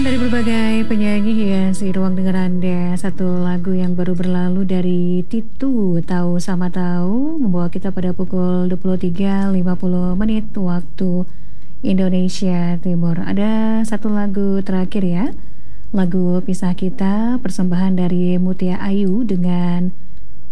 Dari berbagai penyanyi hias ruang dengar Anda, satu lagu yang baru berlalu dari Titu, Tahu Sama Tahu, membawa kita pada pukul 23.50 waktu Indonesia Timur. Ada satu lagu terakhir ya, lagu Pisah Kita, persembahan dari Mutia Ayu dengan